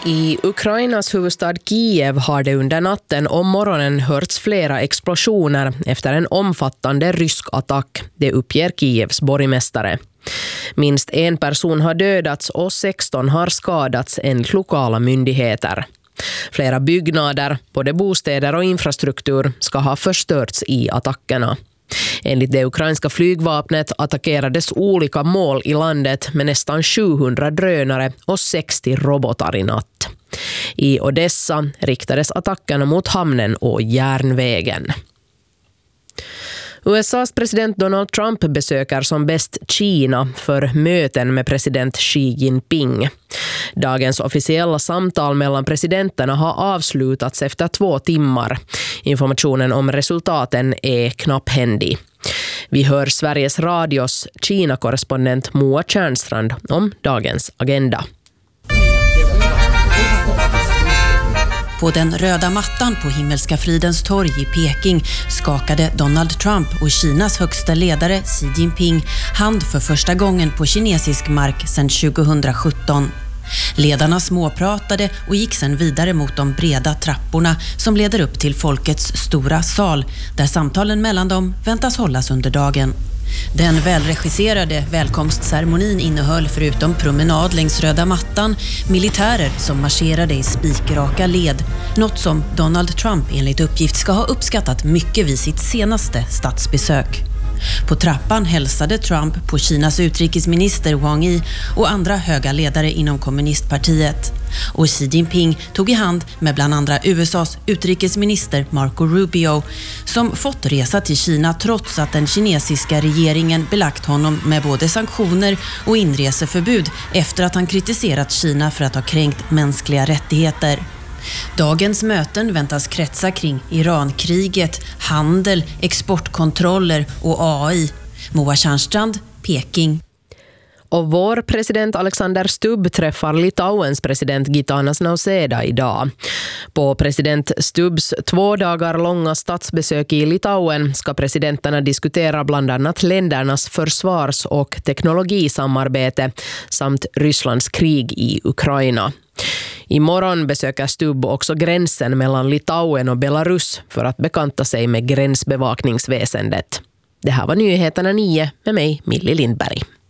I Ukrainas huvudstad Kiev har det under natten och morgonen hörts flera explosioner efter en omfattande rysk attack, det uppger Kievs borgmästare. Minst en person har dödats och 16 har skadats enligt lokala myndigheter. Flera byggnader, både bostäder och infrastruktur, ska ha förstörts i attackerna. Enligt det ukrainska flygvapnet attackerades olika mål i landet med nästan 700 drönare och 60 robotar i natt. I Odessa riktades attackerna mot hamnen och järnvägen. USAs president Donald Trump besöker som bäst Kina för möten med president Xi Jinping. Dagens officiella samtal mellan presidenterna har avslutats efter 2 timmar. Informationen om resultaten är knapphändig. Vi hör Sveriges Radios Kina-korrespondent Moa Tjärnstrand om dagens agenda. På den röda mattan på Himmelska fridens torg i Peking skakade Donald Trump och Kinas högsta ledare Xi Jinping hand för första gången på kinesisk mark sedan 2017. Ledarna småpratade och gick sedan vidare mot de breda trapporna som leder upp till folkets stora sal, där samtalen mellan dem väntas hållas under dagen. Den välregisserade välkomstceremonin innehöll förutom promenad längs röda mattan militärer som marscherade i spikraka led, något som Donald Trump enligt uppgift ska ha uppskattat mycket vid sitt senaste statsbesök. På trappan hälsade Trump på Kinas utrikesminister Wang Yi och andra höga ledare inom kommunistpartiet. Och Xi Jinping tog i hand med bland andra USAs utrikesminister Marco Rubio, som fått resa till Kina trots att den kinesiska regeringen belagt honom med både sanktioner och inreseförbud efter att han kritiserat Kina för att ha kränkt mänskliga rättigheter. Dagens möten väntas kretsa kring Irankriget, handel, exportkontroller och AI. Moa Tjärnstrand, Peking. Och vår president Alexander Stubb träffar Litauens president Gitanas Nausėda idag. På president Stubbs 2 dagar långa statsbesök i Litauen ska presidenterna diskutera bland annat ländernas försvars- och teknologisamarbete samt Rysslands krig i Ukraina. Imorgon besöker Stubb också gränsen mellan Litauen och Belarus för att bekanta sig med gränsbevakningsväsendet. Det här var nyheterna 9 med mig, Millie Lindberg.